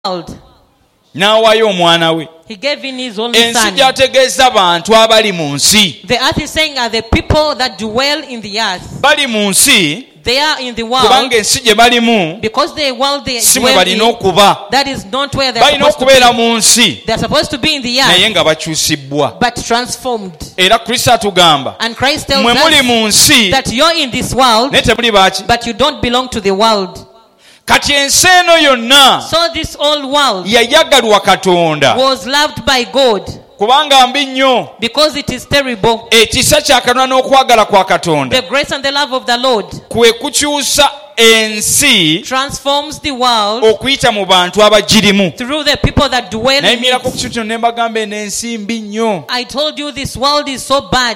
world. N'awaayo omwana we. He gave in his only Ensi son. gy'ategeeza abantu abali mu nsi. The earth is saying are the people that dwell in the earth. Bali mu nsi. They are in the world. Kubanga ensi gye balimu. Because the world they si mwe dwell balina in, okuba. that is not where they are Balina supposed to okubeera be. mu nsi. They are supposed to be in the Naye earth, nga bakyusibbwa. but transformed. Era Kristo atugamba. And Christ tells Mwe muli mu us nsi. that you're in this world, Naye temuli baaki. but you don't belong to the world. Kati ensi eno yonna. So this old world yayagalwa Katonda. was loved by God. Kubanga mbi nnyo. Because it is terrible. Ekisa kya Katonda n'okwagala kwa Katonda. The grace and the love of the Lord kwe kukyusa ensi transforms the world okuyita mu bantu abagirimu. through the people that dwell in Nayimirako ku it. kintu ne mbagamba eno ensi mbi nnyo. I told you this world is so bad.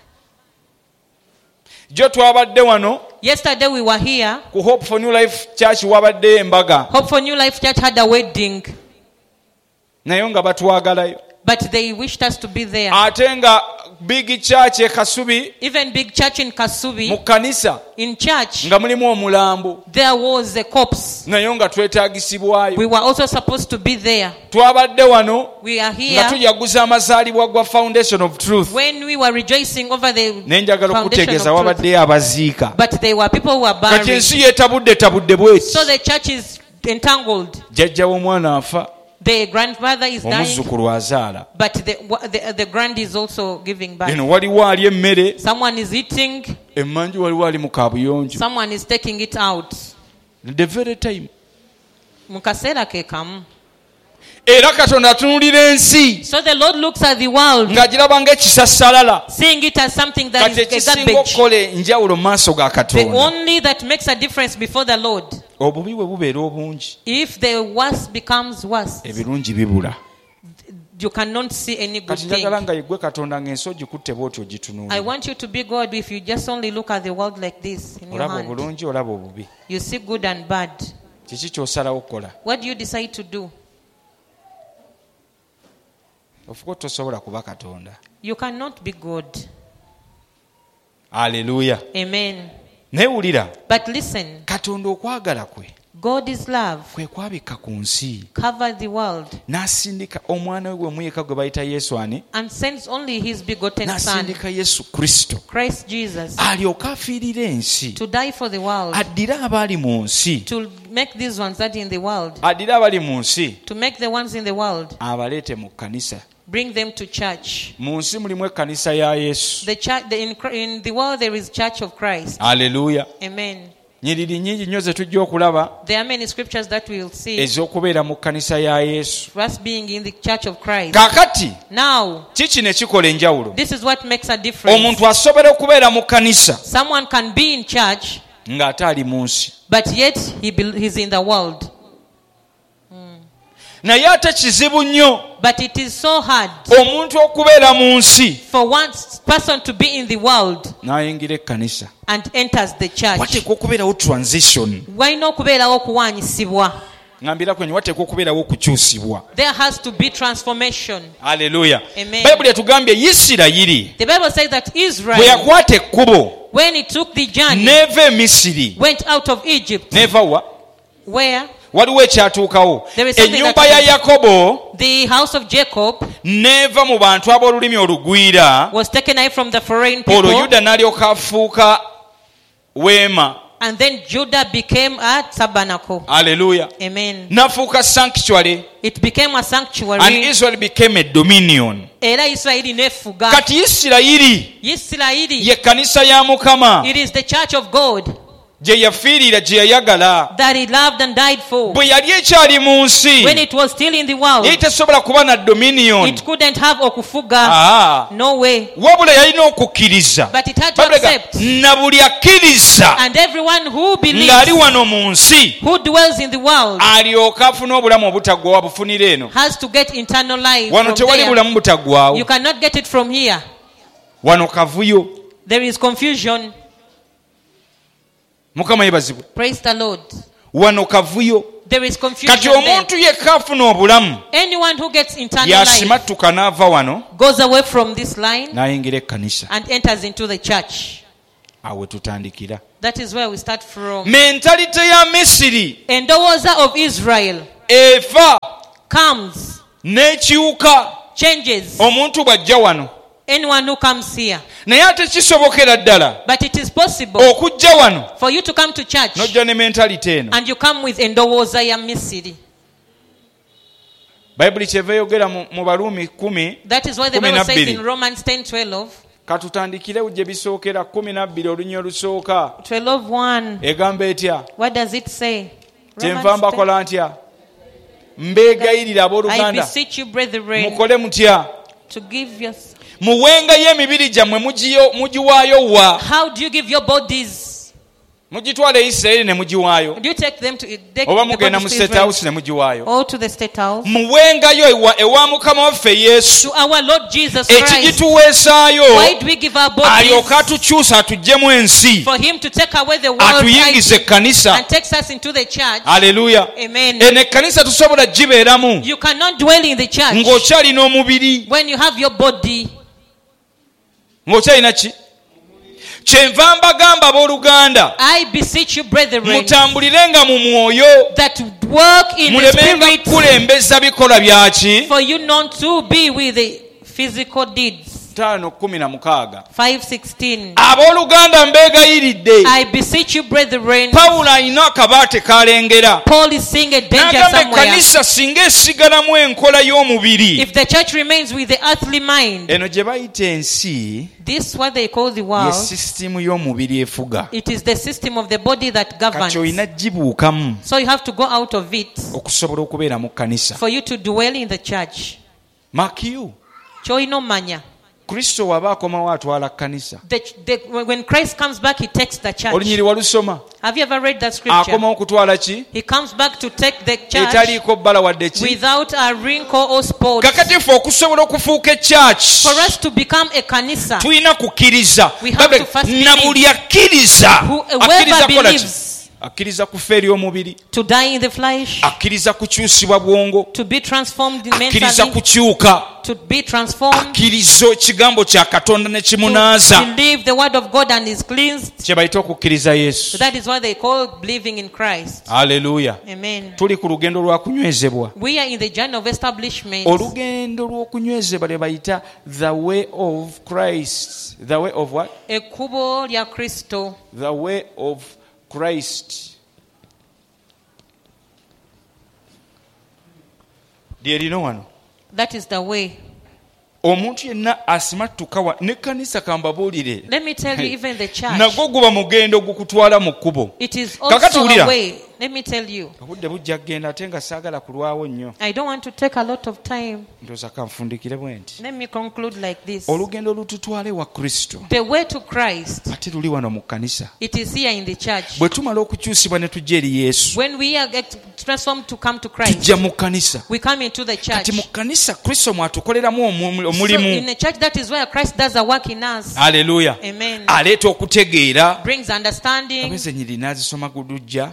Jo twabadde wano Yesterday we were here. ku Hope for New Life Church wabaddeyo embaga. Hope for New Life Church had a wedding, naye nga batwagalayo. but they wished us to be there. Ate nga Big Church e Kasubi Even big church in mu Kasubi, kanisa in church, nga mulimu omulambo. there was a corpse. Naye nga twetaagisibwayo. We were also supposed to be there. Twabadde wano We are nga here tujaguza amazaalibwa gwa Foundation of Truth. when we were rejoicing over the Naye njagala foundation okutegeeza of truth. wabaddeyo abaziika. But there were people who were Kati buried. ensi yeetabudde bweki. So the church is entangled. Jjajja w'omwana afa. The grandmother is dying, Omuzzukulu azaala. but the grand is also giving back. Eno waliwo ali emmere. Someone is eating, Emmanju waliwo ali mu kaabuyonjo. someone is taking it out. The very time. Mukaseera ke kamu. Era Katonda atunuulira ensi So the Lord looks at the world, ng'agiraba ng'ekisassalala. seeing it as something that Kati is a ekisinga garbage. okukola enjawulo mu maaso ga The Katonda. only that makes a difference before the Lord. Obubi bwe bubeera obungi, If the worst becomes worse, ebirungi bibula. you cannot see any good Kati njagala thing. nga yeggwe Katonda ng'ensi ogikutte bw'otyo I ogitunuulira. want you to be God if you just only look at the world like this in your Olaba hand. obulungi, olaba obubi. You see good and bad. Kiki ky'osalawo okukola? What do you decide to do? Ofuka tosobola kuba Katonda. You cannot be God. Aleluya. Amen. Naye wulira, But listen, Katonda okwagala kwe God is love. kwe kwabikka ku nsi. Cover the world N'asindika omwana we gwe muyeka gwe bayita Yesu ani? and sends only his begotten son, N'asindika Yesu Kristo. Christ Jesus, Alyoke afiirire ensi. to die for the world, Addire abali mu nsi. to make these ones that in the world, Addire abali mu nsi. to make the ones in the world, Abaleete mu kkanisa. bring them to church. Mu nsi mulimu ekkanisa ya Yesu. The church, in the world there is Church of Christ. Aleluya. Amen. Nyiriri nnyingi nnyo ze tujja okulaba There are many scriptures that we will see. ez'okubeera mu kkanisa ya Yesu. For us being in the Church of Christ. Kaakati Now, kiki ne kikola enjawulo? this is what makes a difference. Omuntu asobola okubeera mu kkanisa Someone can be in church, ng'ate ali mu nsi. but yet he's in the world. Naye ate kizibu nnyo But it is so hard omuntu okubeera mu nsi for one person to be in the world n'ayingira ekkanisa. and enters the church. Wateekwa okubeerawo transition. Walina okubeerawo okuwaanyisibwa. Ngambira kwenye wateekwa okubeerawo okukyusibwa. There has to be transformation. Aleluya. Amen. Bayibuli etugambye Isirayiri The Bible says that bwe Israel, yakwata ekkubo when he took the journey, n'eva e Misiri went out of Egypt, n'eva wa? where Waliwo ekyatuukawo. There is something Ennyumba that ya Yakobo the house of Jacob n'eva mu bantu ab'olulimi olugwira, was taken away from the foreign olwo people, Yuda n'alyoka afuuka weema. and then Judah became a tabernacle. Aleluya. Amen. N'afuuka sanctuary, It became a and sanctuary. Israel became a dominion. Era Isirayiri nefuga. Kati Isirayiri Isirayiri, ye kkanisa ya Mukama it is the church of God gye yafiirira, gye yayagala. that he loved and died for. Bwe yali ekyali mu nsi When it was still in the world, yali tesobola kuba na dominion. it couldn't have okufuga. No way. Wabula yalina okukkiriza. But it had to Babuleka, accept. na buli akkiriza And everyone who ng'ali believes, wano mu nsi who dwells in the world, alyoke afune obulamu obutaggwaawo bufunira eno. has to get eternal life Wano from tewali there. bulamu butaggwaawo. You cannot get it from here. Wano kavuyo. There is confusion. Mukama yebazibwe. Praise the Lord. Wano kavuyo. There is confusion Kati there. omuntu yekka afuna obulamu Anyone who gets eternal life yasimattuka n'ava wano goes away from this line n'ayingira ekkanisa. and enters into the church. awe tutandikira. That is where we start from. Mentality ya Misiri Endowooza of Israel efa comes, n'ekiwuka changes. omuntu bw'ajja wano. Anyone who comes here. Naye ate kisobokera ddala But it is possible okujja wano for you to come to church n'ojja ne mentality eno. and you come with endowooza ya Misiri. Bayibuli kyeva yogera mu Baruumi 10. That is why the Bible says in Romans 10:12. Katutandikire gye bisookera 12 olunya olusooka. 12:1. Egamba etya? What does it say? Kyenva mbakola ntya? Mbeegayirira I abooluganda beseech you, brethren, mukole mutya? to give your... Muwengayo emibiri gyammwe mugiwaayo wa? How do you give your bodies? Mugitwala e Isirayiri ne mugiwaayo, Do you take them to oba mugenda mu to State Israel House ne mugiwaayo? or to the State House? Muwengayo ewa Mukama waffe Yesu, To our Lord Jesus Christ. ekigituweesaayo Why do we give our alyoka bodies? atukyusa atuggye ensi, For him to take away the world atuyingize ekkanisa. and takes us into the church. Haleluya. Amen. Eno ekkanisa tusobola gibeeramu You cannot dwell in the church ng'okyalina omubiri, when you have your body. ng'okyalina ki? Kyenva mbagamba abooluganda, I beseech you, brethren, mutambulirenga mu mwoyo, that work in the mulemenga spirit, kulembeza bikolwa byaki. for you not to be with the physical deeds. 5:16. 5:16. Abooluganda mbeegayiridde. I beseech you, brethren. Pawulo alina akabaate k'alengera. Paul is seeing a danger N'agamba somewhere. ekkanisa singa esigalamu enkola y'omubiri. If the church remains with the earthly mind, Eno gye bayita ensi this what they call the ye world. sisitimu y'omubiri efuga. It is the system of the body that governs. Kati olina gibuukamu So you have to go out of it okusobola okubeera mu kkanisa. for you to dwell in the church. Makiyu, Choino manya. Kristo bw'aba akomawo atwala kkanisa. When Christ comes back, he takes the church. Olunyiri walusoma? Have you ever read that scripture? Akomawo kutwala ki? He comes back to take the church Etaliiko bbala wadde ki? without a wrinkle or spot. Kakati ffe okusobola okufuuka ekyaki, For us to become a kanisa, tulina kukkiriza. We have to first Na believe. buli akkiriza, whoever akkiriza kukola ki? believes Akkiriza kufa eri omubiri, to die in the flesh, akkiriza kukyusibwa bwongo, to be transformed akkiriza mentally, kukyuka, to be transformed, akkiriza ekigambo kya Katonda ne to kimunaaza. believe the word of God and is cleansed. Kye bayita okukkiriza Yesu. So that is what they call believing in Christ. Haleluya. Amen. Tuli ku lugendo lwa kunywezebwa. We are in the journey of establishment. Olugendo lw'okunywezebwa lwe bayita the way of Christ. The way of what? Ekkubo lya Kristo. The way of Christ. Lyerino wano. That is the way. Omuntu yenna asimattuka n'ekkanisa kambabuulire. Let me tell you, even the church, Nagwo guba mugendo gukutwala mu kkubo. it is Kakati also wulira. a way. Let me tell you, Obudde bujja kgenda ate nga saagala kulwawo nnyo. I don't want to take a lot of time. Ndowooza kanfundikire bwe nti. Let me conclude like this. Olugendo lututwale wa Kristo. The way to Christ, Ate luli wano mu kkanisa. it is here in the church. Bwe tumala okukyusibwa ne tujja eri Yesu, When we are transformed to come to Christ, tujja mu kkanisa. we come into the church. Kati mu kkanisa Kristo mwatukoleramu So in omulimu. the church, that is where Christ does a work in us. Haleluya. Amen. Aleeta okutegeera. Brings understanding. Abeze nyiri n'azisoma gudujja.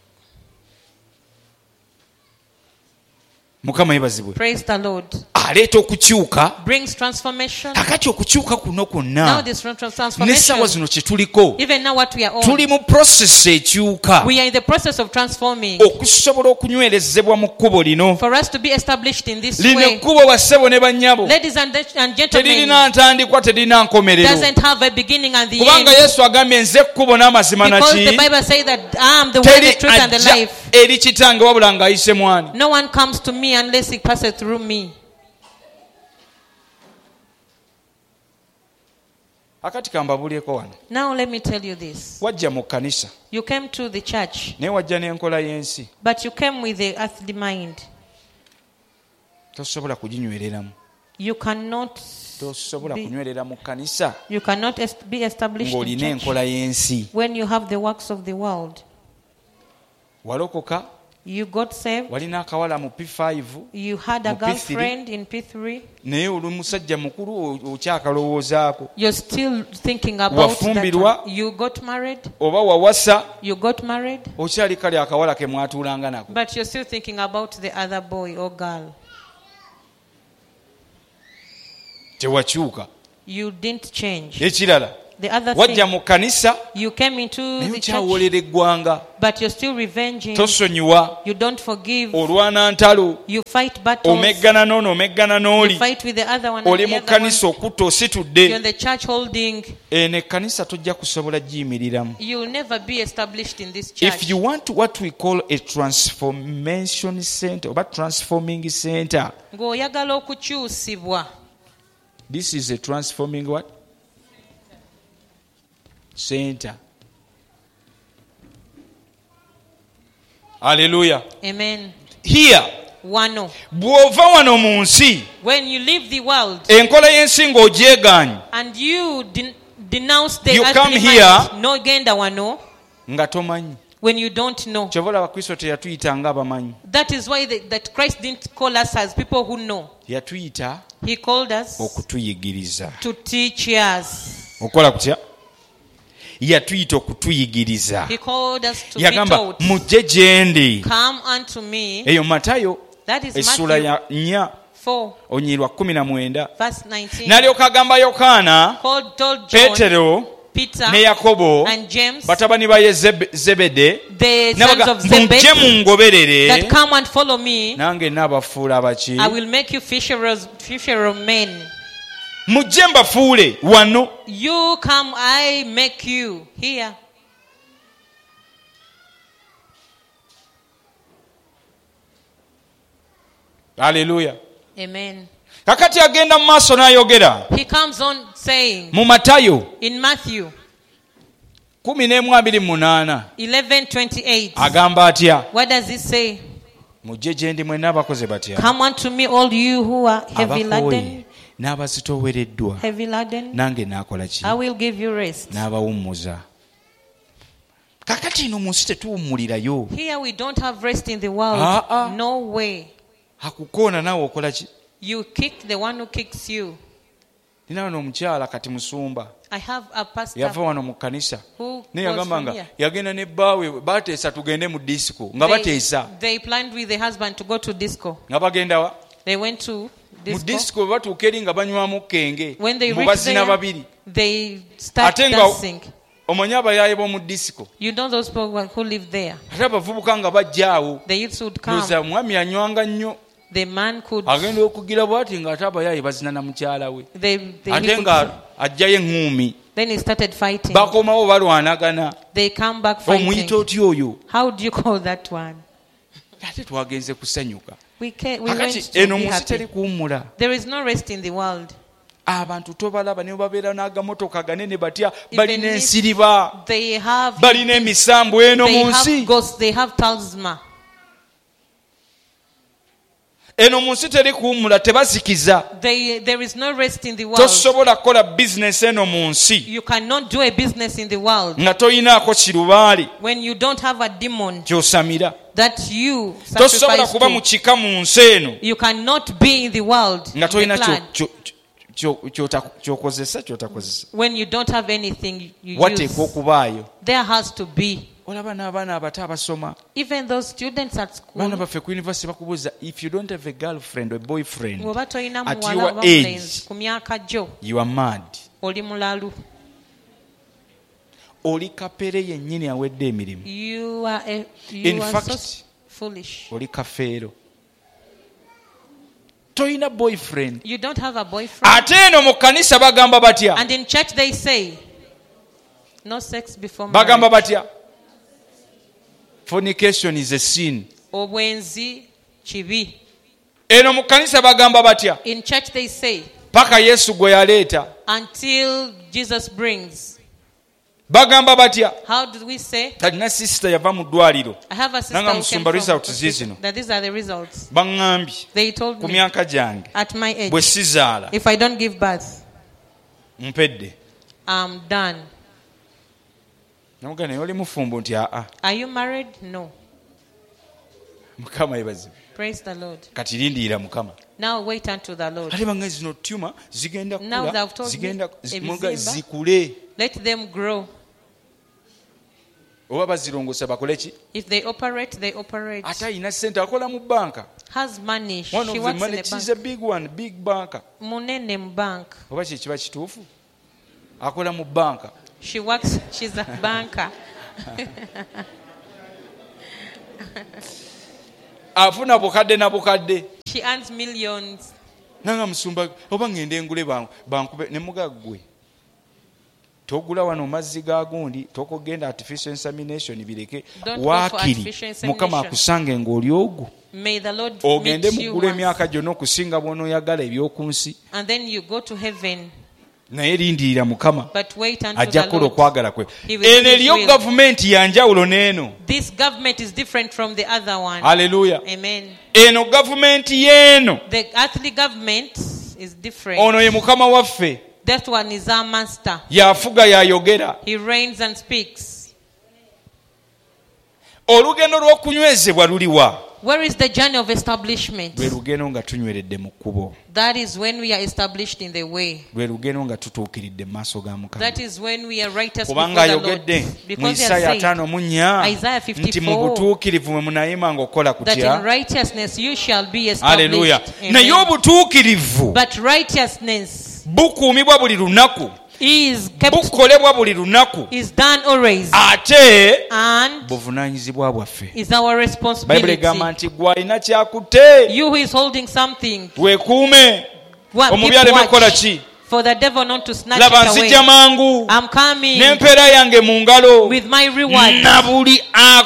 Mukama yebazibwe. Praise the Lord. Aleeta okukyuka. Brings transformation. Kakati okukyuka kuno Now kwonna this n'essaawa transformation, zino kye tuliko, even now what we are on, tuli mu process ekyuka we are in the process of transforming. okusobola okunywerezebwa mu kkubo lino. For us to be established in this Lino way, ekkubo bassebo ne bannyabo ladies and gentlemen, teririna ntandikwa, teririna nkomerero. doesn't have a beginning and the Kubanga end. Yesu agambye nze ekkubo n'amazima Because the naki, Bible says that I am the way, teri the truth, and the ajja life. eri kitange wabula ng'ayise mwani. No one comes to me unless he passes through me. Akati kambabulyeko wano. Now let me tell you this. Wajja mu kkanisa You came to the church, naye wajja n'enkola y'ensi. but you came with the earthly mind. Tosobola kuginywereramu. You cannot Tosobola Be- kunywerera mu kkanisa be established in ng'olina church enkola y'ensi. when you have the works of the world. Walokoka, You got saved. walina akawala mu P5 You had a Mu P3. girlfriend in P3. naye oli musajja mukulu okyakalowoozaako. You're still thinking about that Wafumbirwa. one. You got married. Oba wawasa You got married. okyali kale akawala ke mwatuulanga nako. But you're still thinking about the other boy or girl. Tewakyuka. You didn't change. Ekirala The other wajja thing, mu kkanisa you came into naye the church, okyawoolera eggwanga, but you're still revenging. tosonyiwa, You don't forgive. olwana ntalo, You fight battles. omeggana n'ono omeggana You n'oli, fight with the other one. oli And mu the other one. kkanisa okutta You're ositudde. in the church holding. Eno ekkanisa tojja kusobola giyimiriramu. You'll never be established in this church. If you want what we call a transformation center oba transforming center, Ng'oyagala okukyusibwa. this is a transforming what? Center. Hallelujah. Amen. Here, Wano. bw'ova wano mu nsi, When you leave the world enkola y'ensi ng'ogyegaanye, and you denounce the You come earthly here- mind, no genda wano, nga tomanyi. when you don't know. Kyova olaba Kristo teyatuyita ng'abamanyi. That is why that Christ didn't call us as people who know. Yatuyita He called us okutuyigiriza. to teach us. Okola kutya? Yatuyita okutuyigiriza. He called us to be Yagamba taught. mujje gye ndi. Come unto me. Eyo Matayo That is essula Matthew ya 4 4, onyirwa 19. verse 19. N'alyoka agamba Yokaana, Told John, Peetero Peter, ne Yakobo, and James, batabani ba Zebede, the sons n'abaga of mujje Zebedee, mungoberere, that come and follow me. nange naabafuula abaki? I will make you fisherers of men. Mujje mbafuule wano. You come, I make you here. Haleluya. Amen. Kakati agenda mu maaso n'ayogera He comes on saying mu Matayo in Matthew 11:28 11:28. agamba atya? What does it say? Mujje gye ndi mwenna abakoze batya? Come unto me, all you who are heavy laden, Abakooye n'abazitoowereddwa, heavy laden. nange naakola ki? I will give you rest. N'abawummuza. Kakati ino mu nsi tetuwummulirayo. Here we don't have rest in the world. No way. Akukoona naawe okola ki? You kick the one who kicks you. Nina wano omukyala kati musumba I have a pastor yava wano mu kkanisa who naye goes yagamba from nga here. yagenda ne bbaawe bateesa tugende mu disco nga bateesa They planned with the husband to go to disco. nga bagenda wa They went to mu disco. disco bwe batuuka eri nga banywamu kenge When they mu reached bazina there, babiri they start ate nga dancing. omanyi abayaaye b'omu disco You know those people who live there. ate abavubuka nga bajja awo The youths would come. loza omwami anywanga nnyo The man could. agenda okugira bw'ati ng'ate abayaaye bazina na mukyala we He ate could nga ajjayo eŋŋuumi then he started fighting. bakomawo balwanagana They come back omuyita fighting. otya oyo How do you call that one? ate twagenze kusanyuka We went kakati to eno be mu nsi teri happy. kuwummula There is no rest in the world. abantu tobalaba ne babeera n'agamotoka ganene batya Even balina if ensiriba They have. balina emisambu eno They mu have nsi ghosts. They have talisman. eno mu nsi teri kuwummula tebazikiza There is no rest in the world. tosobola kukola bizinesi eno mu nsi You cannot do a business in the world nga toyinaako kirubaali when you don't have a demon kyosamira that you tosobola sacrifice kuba mu to. kika mu nsi eno You cannot be in the world nga in the tolina clan kyokozesa kyotakozesa when you don't have anything you wateekwa use. okubaayo There has to be. olaba n'abaana abato abasoma Even those students at baana school. baffe ku university bakubuuza if you don't have a girlfriend or boyfriend Bw'oba tolina at muwala your oba age mulenzi ku myaka gyo you are mad oli mulalu. oli kapere yennyini awedde emirimu You are In fact, so foolish. oli kafeero toyina boyfriend You don't have a boyfriend. ate eno mu kkanisa bagamba batya And in church they say no sex before bagamba marriage. batya fornication is a sin Obwenzi kibi. eno mu kkanisa bagamba batya In church they say paka yesu gwe yaleeta until Jesus brings. bagamba batya How do we say? talina sisita yava mu ddwaliro I have a sister Nanga who musumba came from results zizino. that these are the results. baŋŋambye They told ku me myaka gyange at my age, bwe sizaala if I don't give birth, mpedde I'm done. namuga naye oli mufumbo nti aa Are you married? No. mukama yebazibwe Praise the Lord. kati lindiira mukama Now wait unto the Lord. ate bange zino tuma zigenda Now kula they've told zigenda me, muga ebizimba. zikule Let them grow. oba bazirongosa bakole ki If they operate, they operate. ate ayina ssente akola mu banka Has money. one She of the works in money a she's a bank. big one big banka Munene mu bank. oba kyekiba kituufu akola mu banka. She's a banker. Afuna bukadde na bukadde. She earns millions. Nanga musumba oba ngende ngule bankube ne mugaggwe. Togula wano mazzi ga gundi tokogenda artificial insemination bireke wakiri mukama akusange ng'oli ogwo. May the Lord ogende meet you mugula once. emyaka gyonna okusinga bw'onooyagala ebyokunsi. And then you go to heaven. Naye lindirira mukama But wait until ajja the kukola Lord. okwagala kwe. He will Eno do his eriyo will. gavumenti ya njawulo n'eno. This government is different from the other one. Haleluya. Amen. Eno gavumenti y'eno. The earthly government is different. Ono ye mukama waffe. That one is our master. Yafuga yayogera. He reigns and speaks. Olugendo lw'okunywezebwa luliwa? Where is the journey of establishment? Lwe lugendo nga tunyweredde mu kkubo. That is when we are established in the way. Lwe lugendo nga tutuukiridde mu maaso ga Mukama. That is when we are righteous Kubanga before the Lord. ayogedde mu Because he Isaaya has said, 5:4 Isaiah 54, nti mu butuukirivu mwe munayima ng'okola that in kutya. righteousness you shall be Haleluya. established. Naye Amen. obutuukirivu But righteousness bukuumibwa buli lunaku. is kept, Bukolebwa buli lunaku. is done always, Ate and buvunaanyizibwa bwaffe. is our Bayibuli responsibility. egamba nti gw'alina kyakutte You who is holding something, weekuume omubi keep aleme kukola watch ki. for the devil not to snatch Laba it nzijja away. mangu I'm coming n'empeera yange mu ngalo with my reward. na buli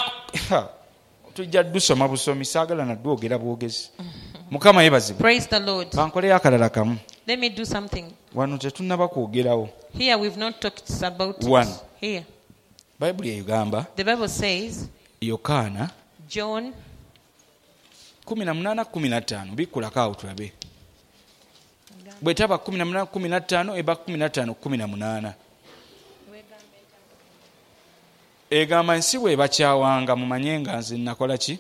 tujja dusoma busomi saagala nadwogera bwogezi. Mukama yeebazibwe. Praise the Lord. Bankoleyo akalala kamu. Let me do something. Wano tetunnaba kwogerawo. Here we've not talked about it. One. Here. Bayibuli egamba The Bible says, Yokaana John 18:15 bikkulako awo tulabe. Bwe taba 18:15 eba 15:18. Egamba ensi bw'ebakyawanga mumanye nga nze nakola ki?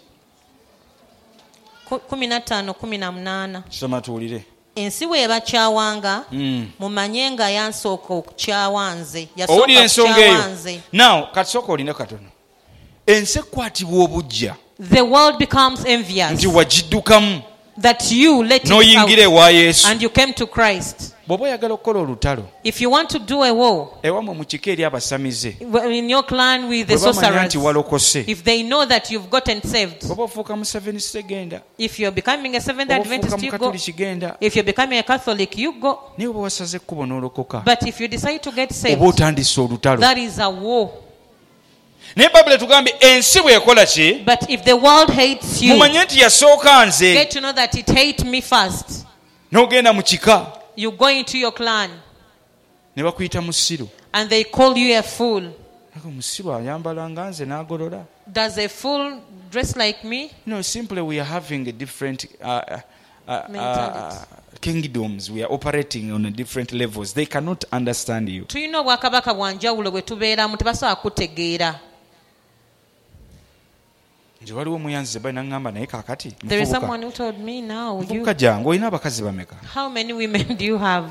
15:18. Soma tuwulire. Ensi bw'ebakyawanga mumanye nga yansooka okukyawa nze. Owulira Yasooka ensonga kukyawa eyo. nze. Now katisooka olina katono. Ensi ekwatibwa obujja The world becomes envious nti wagiddukamu that you let it n'oyingira out ewa Yesu. and you came to Christ. Bw'oba oyagala okukola olutalo If you want to do a war ewamwe mu kika eri abasamize in your clan with the bwe bamanya sorcerers, nti walokose if they know that you've gotten saved, bw'oba ofuuka mu Seventh genda if you're becoming a Seventh oba ofuuka Adventist, mu you go. Katoliki genda If you're becoming a Catholic, you go. naye oba wasaze ekkubo n'olokoka But if you decide to get saved, oba otandise olutalo. that is a war. Naye Bayibuli tugambye ensi bw'ekola ki? But if the world hates you, Mumanye nti yasooka nze. get to know that it hates me first. N'ogenda mu kika You go into your clan ne bakuyita musiru. and they call you a fool. Ako musiru ayambala nga nze n'agolola. Does a fool dress like me? No, simply we are having a different Mentality. kingdoms. We are operating on a different levels. They cannot understand you. Tulina obwakabaka bwa njawulo bwe tubeeramu tebasobola kutegeera. Nje waliwo omuyanzi balina ngamba naye kaakati There is someone who told me now, muvubuka jangu olina abakazi bameka? how many women do you have?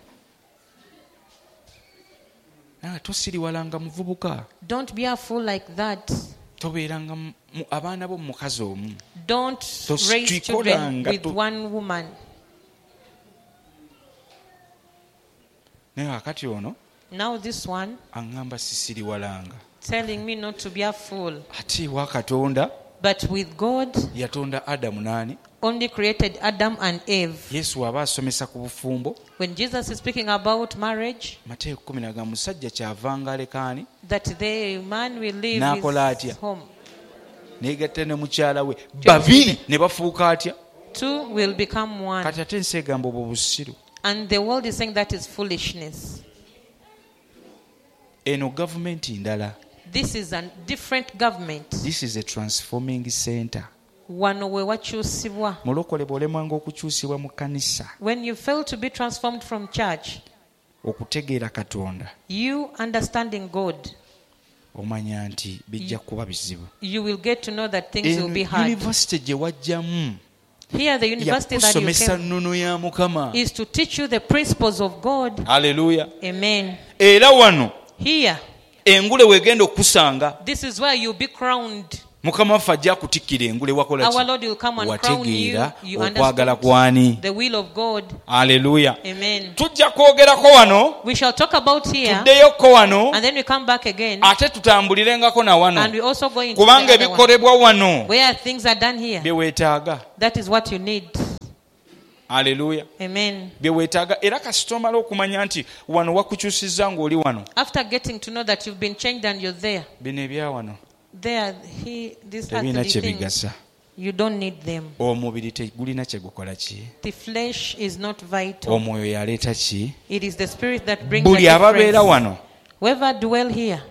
Tosiriwalanga muvubuka. Don't be a fool like that. Tobeeranga abaana bo mu mukazi omu. Don't raise children with one woman. Naye kakati ono Now this one aŋŋamba sisiriwalanga. telling me not to be a fool. Ate wa Katonda But with God, yatonda Adamu n'ani? only created Adam and Eve. Yesu aba asomesa ku bufumbo. When Jesus is speaking about marriage, Mateeka 10 musajja kyavanga alekaani that the man will leave n'akola atya? his home. Neegatta ne mukyala we babiri ne bafuuka atya? Two will become one. Kati ate ensi egamba obwo busiru. And the world is saying that is foolishness. Eno gavumenti ndala. This is a different government. This is a transforming center. Wano we wakyusibwa. Mulokole bw'olemwanga okukyusibwa mu kkanisa When you fail to be transformed from church, okutegeera Katonda you understanding God, omanya nti bijja kuba bizibu. you will get to know that things will be hard. University gye wajjamu Here, the university that you yakusomesa came nnono ya Mukama. is to teach you the principles of God. Haleluya. Amen. Era wano Here, engule weegenda okusanga this is where you'll be crowned. Mukama waffe ajja kutikkira engule wakola Our Lord will come and crown you. wategeera You okwagala understand kwani. the will of God. Haleluya. Amen. Tujja kwogerako wano, We shall talk about here, tuddeyoko wano, and then we come back again, ate tutambulirengako na wano, and we also go into kubanga the other one, ebikolebwa wano where things are done here. bye weetaaga. That is what you need. Haleluya. Amen. Bye weetaaga era kasita omala okumanya nti wano wakukyusizza ng'oli wano. After getting to know that you've been changed and you're there, Bino ebya wano these tebirina earthly kye things, bigasa. you don't need them. Omubiri tegulina kye gukola ki. The flesh is not vital. Omwoyo yaleeta ki. It is the spirit that brings Buli the ababeera difference. wano Whoever dwell here,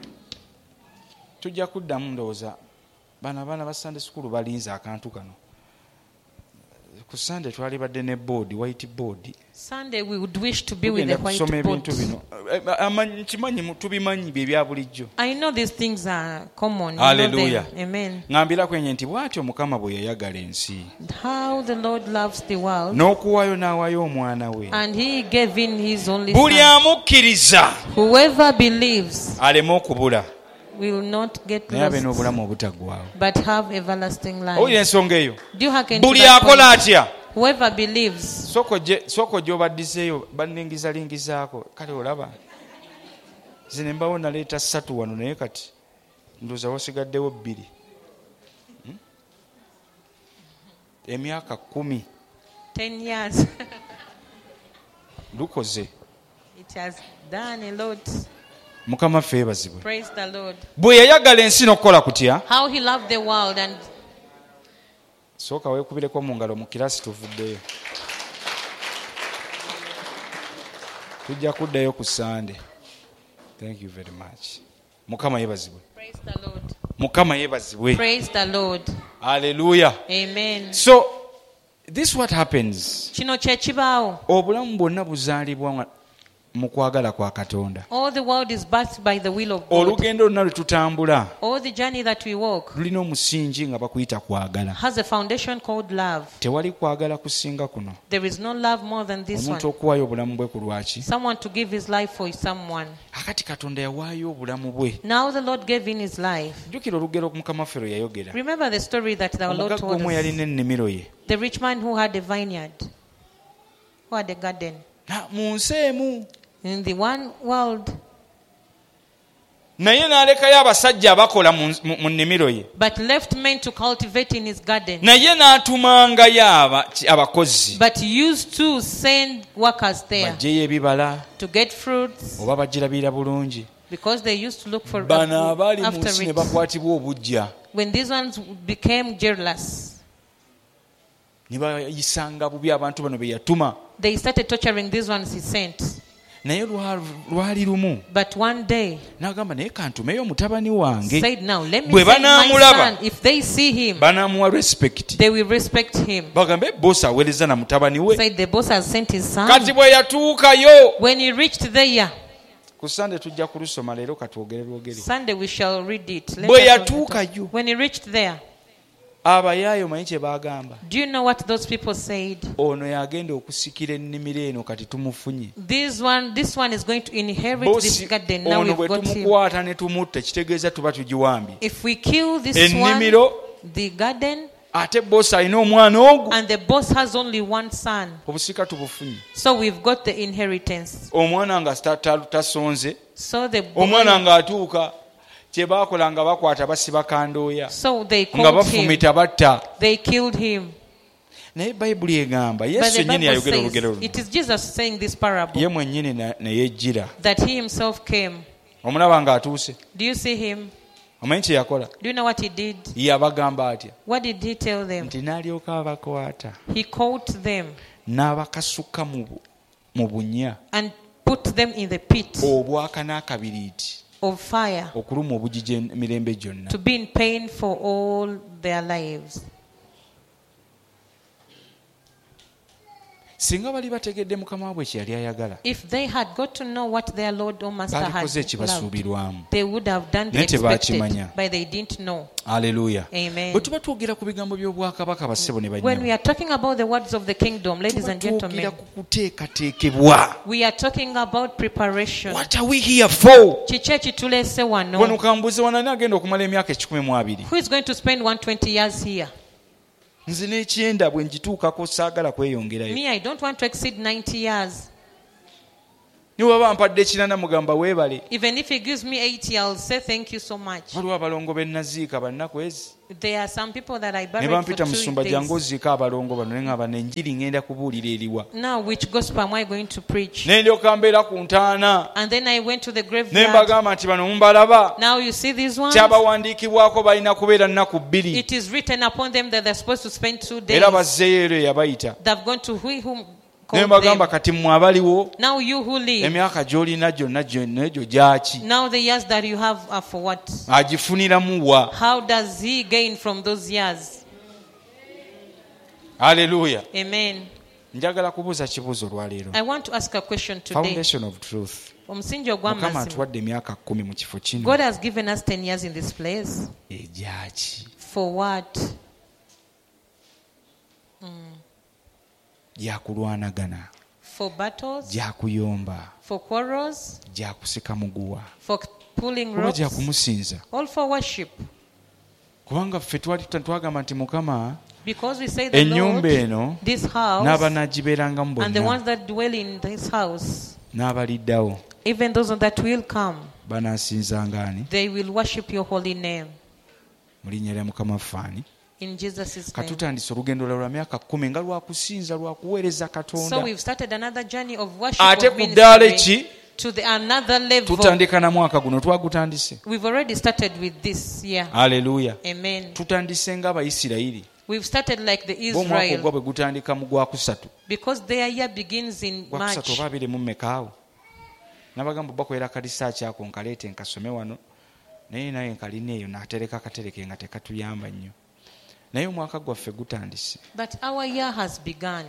tujja kuddamu ndowooza bano abaana ba Sunday school balinze akantu kano. Ku Sunday twali badde ne board, white board. Sunday we would wish to be with the Tugenda white kusoma board. ebintu bino. Nkimanyi tubimanyi bye bya bulijjo. I know these things are common. You know Hallelujah. them. Amen. Ngambirako enye nti bw'atyo Mukama bwe yayagala ensi. How the Lord loves the world, N'okuwaayo n'awaayo omwana we. and He gave in His only Buli Son. amukkiriza Whoever believes aleme okubula will not get naye abe lost, n'obulamu obutaggwaawo. but have everlasting Owulira life. ensonga eyo. Do you hearken to Buli that akola point? atya. Whoever believes, Sooka ojja obaddizeeyo banningizalingizaako kale olaba zine mbawo naleeta 3 wano naye kati ndowooza wasigaddewo 2. Emyaka 10 10 years, lukoze. it has done a lot. Mukama ffe yeebazibwe. Praise the Lord. Bwe yayagala ensi n'okukola kutya. How He loved the world, and Sooka weekubireko mu ngalo mu kiraasi tuvuddeyo. Tujja kuddayo ku Sunday. Thank you very much. Mukama yeebazibwe. praise the Lord. Mukama yeebazibwe. Praise the Lord. Hallelujah. Amen. So this what happens. Kino kye kibaawo. Obulamu bwonna buzaalibwa mu kwagala kwa Katonda. All the world is birthed by the will of God. Olugendo lwonna lwe tutambula All the journey that we walk lulina omusingi nga bakuyita kwagala. has a foundation called love. Tewali kwagala kusinga kuno. There is no love more than this Omuntu one. okuwaayo obulamu bwe ku lwaki. Someone to give his life for someone. Akati Katonda yawaayo obulamu bwe. Now the Lord gave in His life. Jjukira olugero Mukama ffe lwe yayogera. Remember the story that our Lord Omugagga told omu us. yalina ennimiro ye. The rich man who had a vineyard, who had a garden. Mu nsi emu. In the one world, Naye n'alekayo abasajja abakola mu nnimiro ye. but left men to cultivate in his garden. Naye n'atumangayo abakozi. But used to send workers there Baggyeyo ebibala to get fruits, oba bagirabira bulungi. because they used to look for Bano abaali mu after nsi ne it. bakwatibwa obujja. When these ones became jealous, Ne bayisanga bubi abantu bano be yatuma. they started torturing these ones He sent. Naye lwali lumu But one day n'agamba naye kantumeyo mutabani wange. said, now let me Bwe send my banaamulaba, son. If they see him, banaamuwa respect. they will respect him. Bagambe bosi aweereza na mutabani we. Said the boss has sent his son. Kati bwe yatuukayo. When he reached there, Ku Sunday tujja kulusoma leero katwogere lwogere. Sunday we shall read it. Let Bwe us yatuukayo. When he reached there, Abayaayo manyi kye baagamba. do you know what those people said? Ono yagenda okusikira ennimiro eno kati tumufunye. This one is going to inherit this Bosi garden. Now ono we've bwe got him. tumukwata ne tumutta kitegeeza tuba tugiwambye. If we kill this Ennimiro. one, the garden, Ate bosi alina omwana ogwo. and the boss has only one son, Obusika tubufunye. so we've got the inheritance. Omwana nga tasonze. So the Omwana ng'atuuka kye baakola nga bakwata basiba kandooya. so they Nga called him. bafumita batta. They killed him. Naye Bayibuli egamba But Yesu the yennyini Bible yayogera olugero says, luno. it is Jesus saying this parable, Ye mwennyini ne yejjira. that He Himself came. Omulaba ng'atuuse. Do you see Him? Omanyi kye yakola? Do you know what He did? Yabagamba atya? What did He tell them? Nti n'alyoka abakwata. He caught them N'abakasuka mu bunya. and put them in the pit Obwaka n'akabiriiti. of fire Okuluma obugigi emirembe gyonna. to be in pain for all their lives. singa bali bategedde mukama waabwe kye yali ayagala if they had got to know what their Lord or Master balikoze had ekibasuubirwamu they would have done the naye expected, tebaakimanya. but they didn't know. Haleluya. Amen. Bwe tuba twogera ku bigambo by'obwakabaka bassebo ne When bannyabo we are talking about the words of the kingdom, ladies and twogera gentlemen, ku kuteekateekebwa. we are talking about preparation. What are we here for? Kiki ekituleese wano wano? kambuze wanani agenda okumala emyaka 12. Who is going to spend 120 years here? Nze n'ekyenda bwe ngituukako saagala kweyongerayo. Me, I don't want to exceed 90 years. Niwe baba mpadde ekirana mugamba weebale. Even if he gives me 80, I'll say thank you so much. Waliwo abalongo be naziika bannaku ezi. There are some people that I Ne buried for bampita 2 musumba jangu days. oziika abalongo bano ne ngamba n'enjiri ngenda kubuulira eriwa. Now, which gospel am I going to preach? Ne ndyoka mbeera ku ntaana. And then I went to the Ne graveyard. mbagamba nti bano mumbalaba. Now you see these ones? Kyabawandiikibwako balina kubeera nnaku 2. It is written upon them that they're supposed to spend 2 days. Era bazzeeyo ero yabayita. They've gone to whom Ne called mbagamba them. kati mmwe abaliwo Now you who live, emyaka gy'olina gyonna egyo gyaki? now the years that you have are for what? Agifuniramu wa? How does he gain from those years? Haleluya. Amen. Njagala kubuuza kibuuzo olwaleero. I want to ask a question today. Foundation of truth. Omusingi Mukama ogw'amazima. atuwadde emyaka 10 mu kifo kino. God has given us 10 years in this place. Egyaki? For what? Gyakulwanagana. For battles? Gyakuyomba. For quarrels? Gyakusika muguwa. For pulling Oba ropes? gyakumusinza. All for worship. Kubanga ffe twagamba nti Mukama Because we say the ennyumba Lord, eno this house, n'abanaagibeerangamu and the bonna ones that dwell in this house, n'abaliddawo even those that will come, banaasinzanga ani? they will worship your holy name. Mu linnya lya Mukama ffaani. In Jesus' name. Katutandise olugendo lwa myaka 10 nga lwakusinza lwakuweereza So Katonda. we've started another journey of worship, Ate of ku ddaala ministry, ki? to another level. Tutandika na mwaka guno twagutandise. We've already started with this year. Haleluya. Amen. Tutandise ng'Abayisirayiri. We've started like the Omwaka ogwa Israel, bwe gutandika mu Gwakusatu. because their year begins in Gwakusatu March. oba 24 nabagamba bakolera kalisaaki ako nkaleete nkasome wano naye nkalina eyo n'atereka akatereke nga tekatuyamba nnyo naye omwaka gwaffe gutandise. But our year has begun.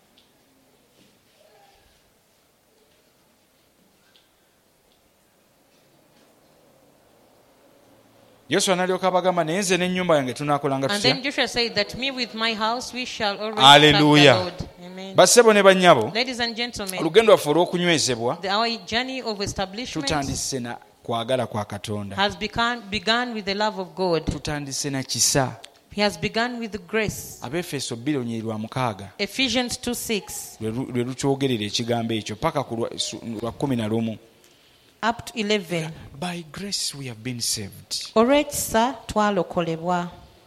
Yoswa n'alyoka abagamba naye nze n'ennyumba yange tunaakolanga And tutya? then Joshua said that me with my house we shall always Hallelujah. serve the Lord. Amen. Bassebo ne bannyabo, Ladies and gentlemen, olugendo lwaffe olw'okunywezebwa our journey of establishment tutandise na kwagala kwa Katonda. has begun with the love of God. Tutandise na kisa. He has begun with grace. Abefeso 2:6 Ephesians 2:6 lwe lukyogerera ekigambo ekyo paka ku lwa 11. up to 11. By grace we have been saved, Olw'ekisa twalokolebwa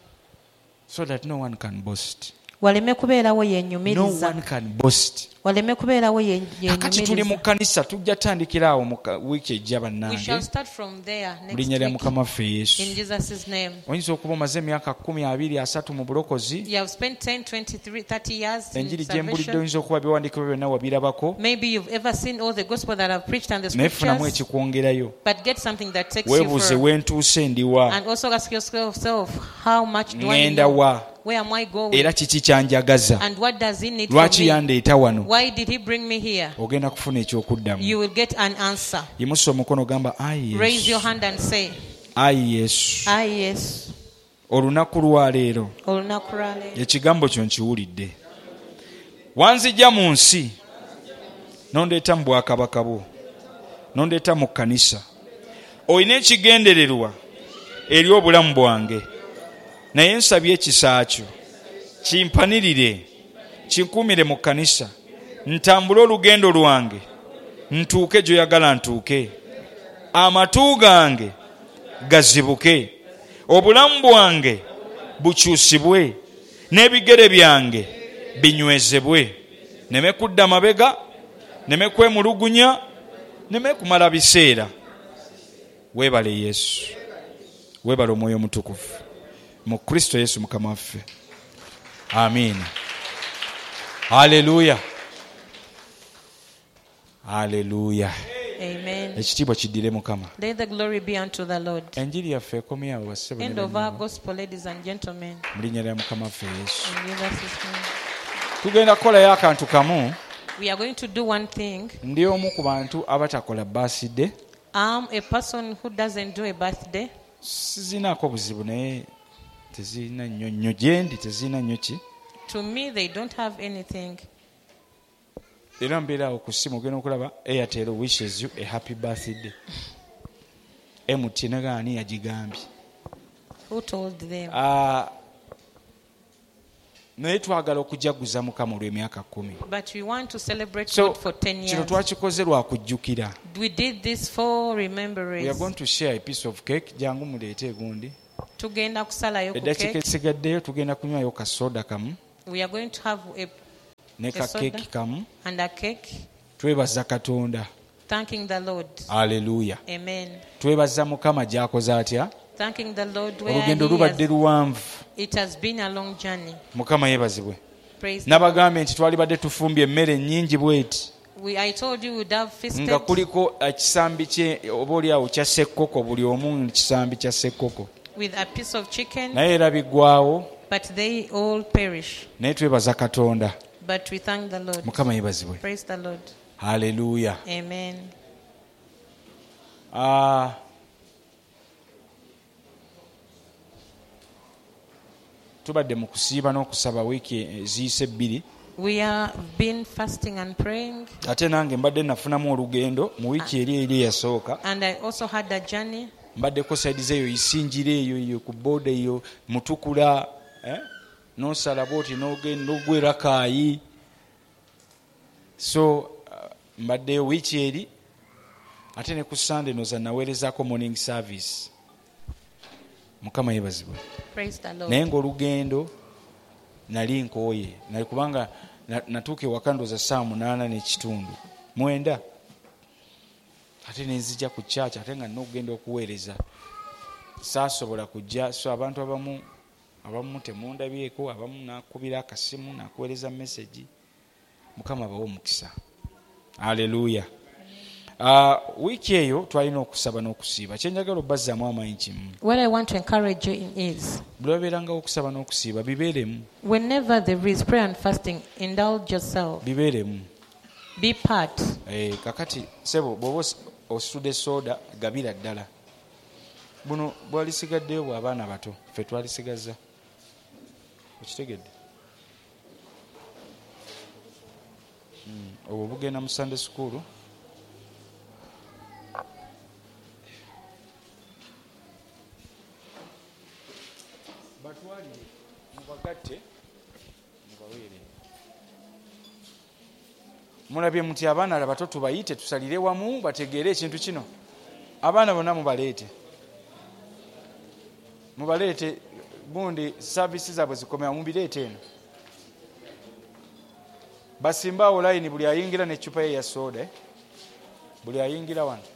so that no one can boast. waleme kubeerawo No yeenyumiriza, one can boast. waleme kubeerawo Akati tuli mu yeenyumiriza. kkanisa tujja tandikirawo mu wiiki ejja We shall bannange start from there mu next linnya lya week Mukama ffe Yesu. in Jesus' name. Oyinza okuba omaze emyaka 10, 20, 30 mu bulokozi. You have spent 10, 23, 30 years in Enjiri gye mbulidde salvation. oyinza okuba biwandiikibwa byonna wabirabako. Maybe you've ever seen all the gospel that I've preached and the Naye funamu scriptures, ekikwongerayo. but get something that takes you Weebuuze further. wentuuse ndiwa. And also ask yourself, how much do I Ngenda know? wa. Where am I going? Era kiki kyanjagaza. And what does he need from Lwaki me? yandeeta wano? Why did he bring me here? Ogenda kufuna ekyokuddamu. You will get an answer. Yimusa omukono gamba ayi Raise your Yesu. hand and say, Ayi Yesu. ah yes. Olunaku lwa leero Olunaku lwa leero. ekigambo kyo nkiwulidde. Wanzijja mu nsi nondeeta mu bwakabaka bwo, nondeeta mu kkanisa. Olina ekigendererwa eri obulamu bwange, naye nsabye ekisa kyo kimpanirire, kinkuumire mu kkanisa, ntambule olugendo lwange, ntuuke gy'oyagala ntuuke, amatu gange gazibuke, obulamu bwange bukyusibwe, n'ebigere byange binywezebwe, neme kudda mabega, neme kwemulugunya, neme kumala biseera. Weebale Yesu, weebale Omwoyo Omutukuvu mu Kristo Yesu Mukama waffe. Amiina. Haleluya. Haleluya. Amen. Ekitiibwa kiddire Mukama. Let the glory be unto the Lord. Enjiri yaffe ekomyawo bassebo ne End of our bannyabo. gospel, ladies and gentlemen. Mu linnya lya Mukama waffe Yesu. In Jesus' name. tugenda kukolayo akantu kamu. We are going to do one thing. Ndi omu ku bantu abatakola birthday. I'm a person who doesn't do a birthday. Sizinaako buzibu naye tezirina nnyo gyendi tezirina nnyo ki. To me they don't have anything. Era mbeera awo ku ssimu ogenda okulaba Airtel wishes you a happy birthday. MTN gaani yagigambye. Who told them? Naye twagala okujaguza Mukama olw'emyaka 10. But we want to celebrate God for 10 years. Kino twakikoze lwa kujjukira. We did this for remembrance. We are going to share a piece of cake. Jangu muleete gundi. Tugenda kusalayo ku cake. Eddakiika esigaddeyo tugenda kunywayo ka soda kamu. We are going to have ne ka cake kamu. And a cake. Twebaza Katonda. Thanking the Lord. Hallelujah. Amen. Twebaza Mukama gy'akoze atya. Thanking the Lord where olugendo lubadde luwanvu. It has been a long journey. Mukama yeebazibwe. Praise. Nabagambe nti twali badde tufumbye emmere nnyingi bweti. I told you we'd have feasted. Nga kuliko ekisambi kye oba oli awo kya ssekkoko buli omu kisambi kya ssekkoko. With a piece of chicken. Naye era biggwawo. But they all perish. Naye twebaza Katonda. But we thank the Lord. Mukama yeebazibwe. Praise the Lord. Hallelujah. Amen. Tubadde mu kusiiba n'okusaba wiiki eziyise 2. We have been fasting and praying. Ate nange mbadde nafunamu olugendo mu wiiki eri eyasooka. And I also had a journey. Mbaddeko saidiz eyo Isinjira eyo ku booda eyo Mutukula n'osala bwoti n'ogenda n'ogwera Kaayi. So mbaddeyo wiiki eri ate ne ku Sunday noza naweerezaako morning service. Mukama yeebazibwe. Praise the Lord. Naye ng'olugendo nali nkooye nali kubanga natuuka ewaka ndooza 8:30 ate nenzija ku church ate nga n'okugenda okuweereza saasobola kujja. So abantu abamu temundabyeko, abamu nakubira akasimu nakuweereza message. Mukama bawo omukisa. Haleluya. Wiiki eyo twalina okusaba n'okusiiba. Kyenjagala obbazaamu amaanyi kimu. What I want to encourage you in is, buli wabeerangawo okusaba n'okusiiba bibeeremu. Whenever there is prayer and fasting, indulge yourself. Bibeeremu. Be part. Kakati sebo bw'oba ositudde soda gabira ddala. Buno bwalisigaddeyo bw'abaana bato ffe twalisigaza. Okitegedde? Obwo bugenda mu Sunday school. Batwalire mubagatte mubaweere. Mulabye muti abaana abato tubayite tusalire wamu bategeere ekintu kino. Abaana bonna mubaleete bundi services zaabwe zikomera mubireete eno. Basimbaawo layini buli ayingira n'eccupa ye ya soda. Buli ayingira wano.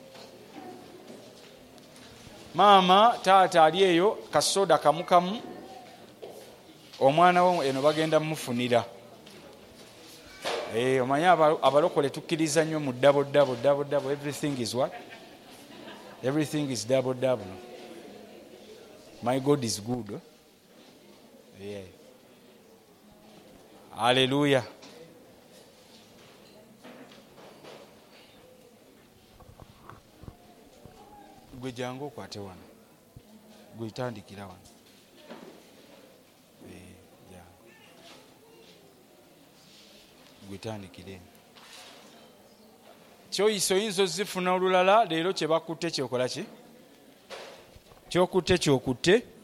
Maama taata ali eyo kasoda kamukamu. Omwana wo eno bagenda mmufunira. Omanyi abalokole tukkiriza nnyo mu double. Everything is what? Everything is double. My God is good. Yeah. Hallelujah. Gwe jangu okwate wano. Gwe tandikira wano. Gwetandikire. Kyoyiso oyinza ozifuna olulala leero kye bakutte kyokola ki? Kyokutte